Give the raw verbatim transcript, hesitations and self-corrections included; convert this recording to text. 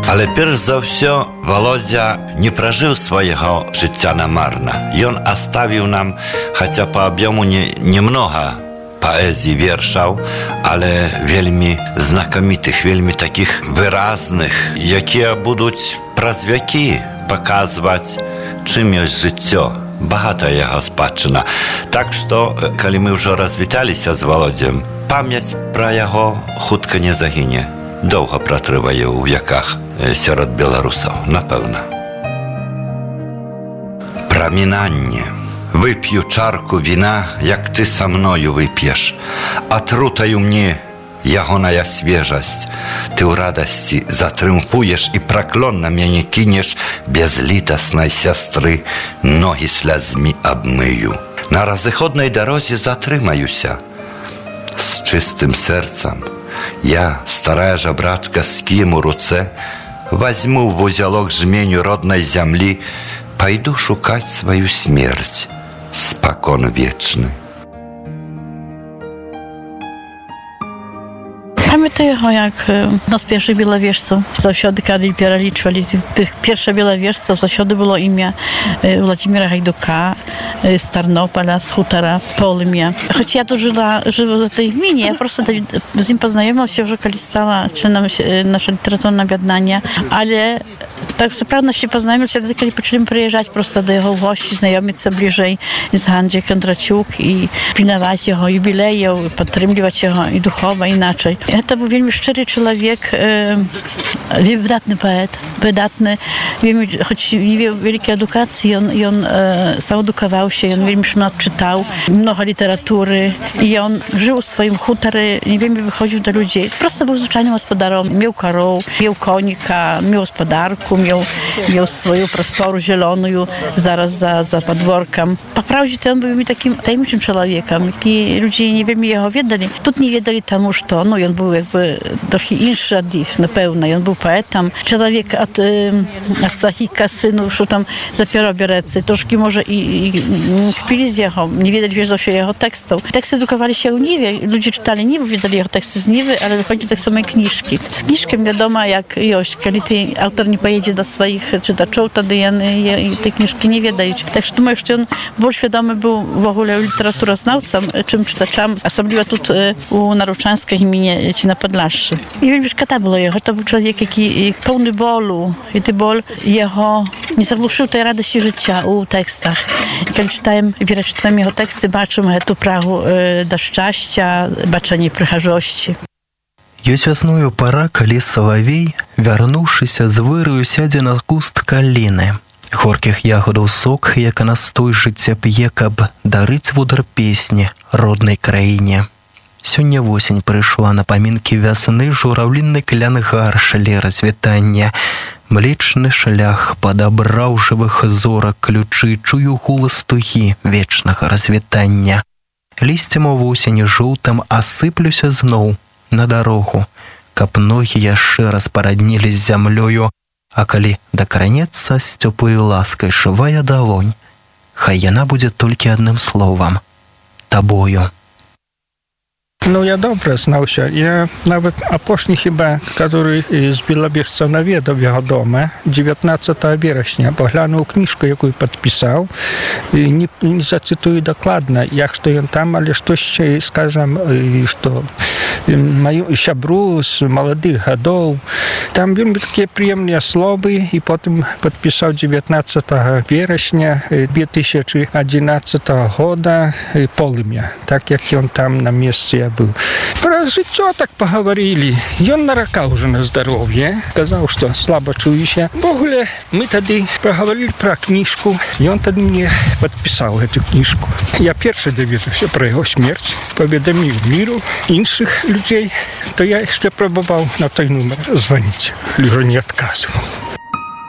Ale перш за ўсё Володя не пражыў свайго жыцця намарна. Ён аставіў нам, хаця па аб'ёму не, немнога паэзіі вершаў, але вельмі знакамітых, вельмі такіх выразных, якія будуць праз вякі паказваць, чым ёсць жыццё. Багатая яго спадчына. Так што, калі мы ўжо развіталіся з Володзем, памяць пра яго хутка не загіне. Доўга пратрывае ў вяках сярод беларусаў, напэўна. Прамінанне. Вып'ю чарку віна, як ты са мною вып'еш. Атрутаю мне ягоная свежасць. Ты ў радасці затрымфуеш і праклон на мяне кінеш, безлітаснай сястры ногі слязьмі абмыю. На разыходнай дарозе затрымаюся з чыстым сэрцам. Я, старая жабрачка з кіем у руцэ, возьму в узялок жменю роднай зямлі, пайду шукаць сваю смерць, спакон вечны. Pamiętam jego, jak no z pierwszych bielowieżców zasiody, kiedy перелічвали tych pierwszych bielowieżców, zasiody było imię Władimira Hajduka z Tarnopola, z Hutara, Polmia. Choć ja tu żyła, żyła w tej gminie, ja po prostu z nim poznajomilася się, że kiedy stała członem nasza literaturna об'єднання, ale tak naprawdę się poznajomilися, kiedy zaczęliśmy przyjeżdżać prosto do jego gości, znajomić się bliżej z Handzie Kondraciuk i pilnować jego jubilejów, podtrzymywać jego i duchowo, inaczej. To był wielmi szczery człowiek, e, wydatny poet, wydatny, wiemy, choć nie miał wielkiej edukacji, on, i on e, sam edukował się, on wielmi mnogo czytał, mnogo literatury i on żył w swoim hutorze, nie wiemy, wychodził do ludzi. Prosto był zwyczajnym gospodarą, miał korą, miał konika, miał gospodarku, miał, miał swoją prostoru zieloną zaraz za, za podworkiem. Po prawdzie to on był takim tajemniczym człowiekiem, i ludzie nie wiemy jego wiedzieli. Тут nie wiedzieli temu, że no, i on był jakby trochę inszy od nich, na pewno. I on był poetą. Człowiek od Asahika, synów, że tam zapiero bierecy. Troszkę może i, i kpili z jego, nie wiedzieli, wierzą się jego tekstów. Teksty drukowali się u Niwie. Ludzie czytali Niwę, wiedzieli jego teksty z Niwy, ale wychodzi tak samo kniżki. Z kniżkiem wiadomo, jak jość, kiedy ty, autor nie pojedzie do swoich czytaczów, wtedy i te kniżki nie wiedają. Tak że думаю, że on był świadomy, był w ogóle literaturoznawcą, czym czytaczam, особливо тут у Нарочанській gminie, ci na Podlaszu. I wiem, że szkoda było jego. To był człowiek, jaki pełny bólu. I ten ból jego nie zagłuszył tej radości życia u tekstach. Kiedy czytałem, wiele czytałem jego teksty, baczyłem tu prawo do szczęścia, baczenie przychazzości. Ёсць вясною пара, калі салавей, вярнуўшыся з выраю, сядзе на куст каліны. Горкіх ягодаў сок, як настой жыцця п'е, каб дарыць вудар песні роднай краіне. Сёння восень прыйшла на памінкі вясны, жураўлінны клянгар шале развітання. Млечны шлях падабраў жывых зорак ключы, чую голас тугі вечнага развітання. Лісцем у восені жоўтым асыплюся зноў на дарогу, каб ногі яшчэ раз параднілі з зямлёю, а калі дакранецца з цёплай ласкай шывая далонь, хай яна будзе толькі адным словам – табою. Ну, я добре знався. Я навіть апошні хіба, який з білобіжців навідав його дома, dziewiętnastego września, поглянув книжку, яку підписав, і не, не зацитую докладно, як що він там, але що ще, скажем, що мою сябру з молодих годов, там він такі приємні слова, і потім підписав dziewiętnastego września две тысячи одиннадцатого года «Полымя», так як він там на місці был. Про життя так поговорили. Ён наракаў уже на здоровье. Сказал, что слабо чуюся. В ogóle мы тоді поговорили про книжку. И он тоді мне подписал эту книжку. Я перший довідався про его смерть. Повідомив миру інших людей. То я ще пробував на той номер звонить. Уже не отказывал.